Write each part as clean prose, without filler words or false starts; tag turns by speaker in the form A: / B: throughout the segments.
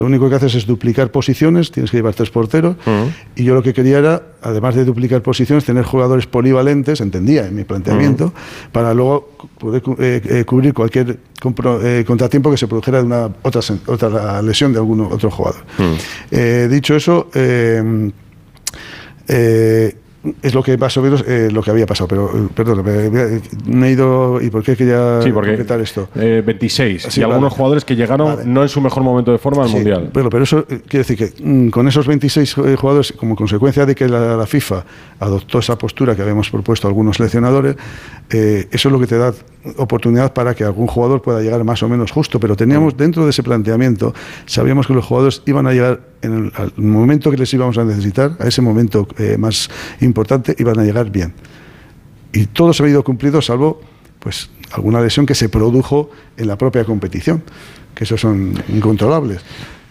A: Lo único que haces es duplicar posiciones, tienes que llevar 3 porteros, y yo lo que quería era, además de duplicar posiciones, tener jugadores polivalentes, entendía en mi planteamiento, para luego poder cubrir cualquier contratiempo que se produjera de una otra lesión de algún otro jugador. Dicho eso, es lo que más o menos lo que había pasado, pero perdón, me he ido. ¿Y por qué quería completar esto?
B: 26 y algunos jugadores que llegaron no en su mejor momento de forma al Mundial.
A: Pero eso quiere decir que con esos 26 jugadores, como consecuencia de que la FIFA adoptó esa postura que habíamos propuesto algunos seleccionadores, eso es lo que te da oportunidad para que algún jugador pueda llegar más o menos justo, pero teníamos dentro de ese planteamiento, sabíamos que los jugadores iban a llegar al momento que les íbamos a necesitar, a ese momento más importante, iban a llegar bien. Y todo se ha ido cumplido, salvo pues alguna lesión que se produjo en la propia competición, que esos son incontrolables.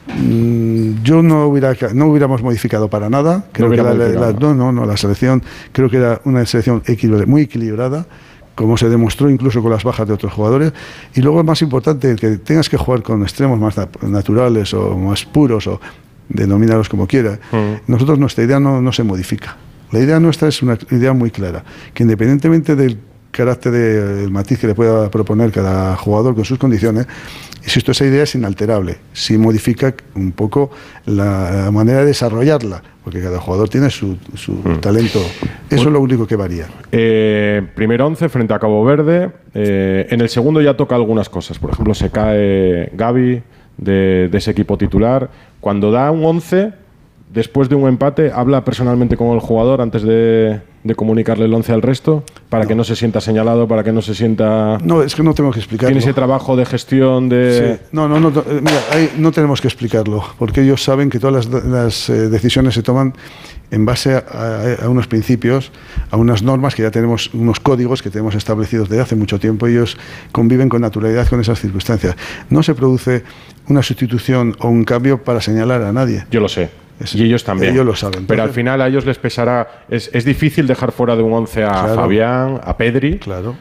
A: Yo no hubiéramos modificado para nada. Creo que la selección creo que era una selección muy equilibrada, como se demostró incluso con las bajas de otros jugadores. Y luego, más importante, que tengas que jugar con extremos más naturales o más puros, o denomínarlos como quieras. Nosotros, nuestra idea no se modifica. La idea nuestra es una idea muy clara, que independientemente del carácter del matiz que le pueda proponer cada jugador con sus condiciones, insisto, esa idea es inalterable. Sí modifica un poco la manera de desarrollarla, porque cada jugador tiene su talento. Eso es lo único que varía.
B: Primer 11 frente a Cabo Verde. En el segundo ya toca algunas cosas. Por ejemplo, se cae Gavi de ese equipo titular. Cuando da un 11, después de un empate, ¿habla personalmente con el jugador antes de comunicarle el 11 al resto? Para que no se sienta señalado, para que no se sienta...
A: No, es que no tengo que explicarlo.
B: ¿Tiene ese trabajo de gestión de...?
A: Sí. Mira, ahí no tenemos que explicarlo, porque ellos saben que todas las decisiones se toman en base a unos principios, a unas normas que ya tenemos, unos códigos que tenemos establecidos desde hace mucho tiempo. Ellos conviven con naturalidad con esas circunstancias. No se produce una sustitución o un cambio para señalar a nadie.
B: Yo lo sé. Y ellos también.
A: Ellos lo saben.
B: Pero al final a ellos les pesará... Es difícil dejar fuera de un 11 a Fabián, a Pedri.
A: Claro.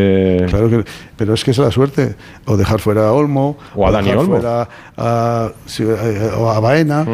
A: Pero es que es la suerte. O dejar fuera a Olmo.
B: O a Dani Olmo.
A: Fuera o a Baena.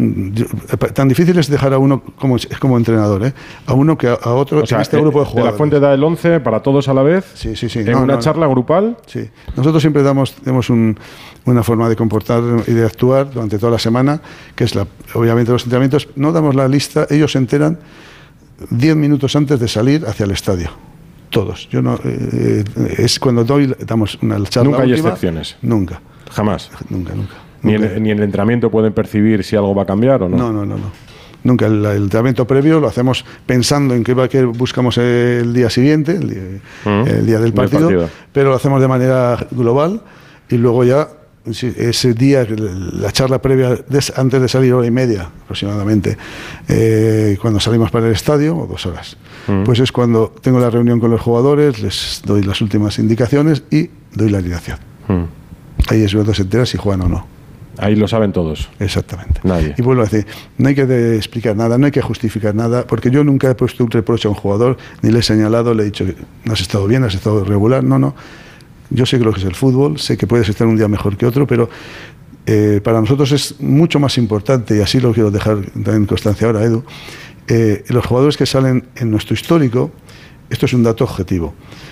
A: Tan difícil es dejar a uno como entrenador, a uno que a otro.
B: O sea,
A: en este grupo de jugadores.
B: De la Fuente da el 11 para todos a la vez.
A: Sí.
B: En una charla grupal.
A: Sí. Nosotros siempre tenemos una forma de comportar y de actuar durante toda la semana, que es obviamente los entrenamientos. No damos la lista, ellos se enteran 10 minutos antes de salir hacia el estadio. Todos. Yo no es cuando damos una charla.
B: Nunca hay excepciones.
A: Nunca.
B: Jamás.
A: Nunca.
B: Ni en el entrenamiento pueden percibir si algo va a cambiar o no.
A: No. Nunca. El entrenamiento previo lo hacemos pensando en qué buscamos el día siguiente, el día del partido, pero lo hacemos de manera global y luego ya ese día, la charla previa antes de salir, hora y media aproximadamente, cuando salimos para el estadio, o 2 horas, pues es cuando tengo la reunión con los jugadores, les doy las últimas indicaciones y doy la alineación. Ahí es cuando se entera si juegan o no.
B: Ahí lo saben todos.
A: Exactamente.
B: Nadie.
A: Y vuelvo a decir, no hay que explicar nada, no hay que justificar nada, porque yo nunca he puesto un reproche a un jugador, ni le he señalado, le he dicho que no has estado bien, has estado regular. No. Yo sé que lo que es el fútbol, sé que puedes estar un día mejor que otro, pero para nosotros es mucho más importante, y así lo quiero dejar en constancia ahora, Edu, los jugadores que salen en nuestro histórico, esto es un dato objetivo,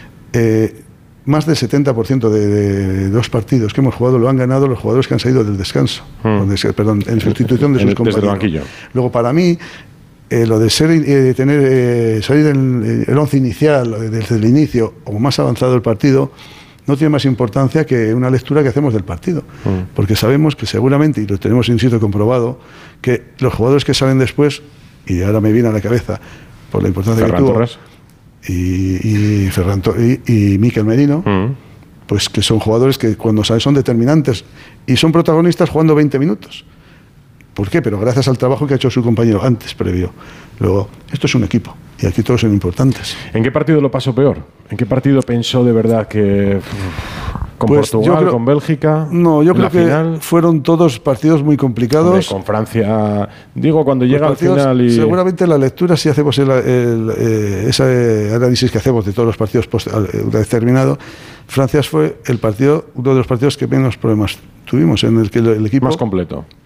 A: más del 70% de los partidos que hemos jugado lo han ganado los jugadores que han salido del descanso, en sustitución de sus compañeros.
B: Desde el banquillo.
A: Luego, para mí, lo de salir el 11 inicial desde el inicio o más avanzado el partido no tiene más importancia que una lectura que hacemos del partido, porque sabemos que seguramente, y lo tenemos insisto comprobado, que los jugadores que salen después, y ahora me viene a la cabeza por la importancia
B: Ferran
A: que tuvo
B: Torres
A: y Mikel Merino, pues que son jugadores que cuando salen son determinantes y son protagonistas jugando 20 minutos. ¿Por qué? Pero gracias al trabajo que ha hecho su compañero antes, previo. Luego, esto es un equipo y aquí todos son importantes.
B: ¿En qué partido lo pasó peor? ¿En qué partido pensó de verdad que con Portugal, con Bélgica?
A: No, yo creo que fueron todos partidos muy complicados.
B: Hombre, con Francia, digo, cuando llega al final y...
A: Seguramente la lectura, si hacemos ese análisis que hacemos de todos los partidos una vez terminado, Francia fue uno de los partidos que menos problemas tuvimos, en el que el equipo...
B: Más completo.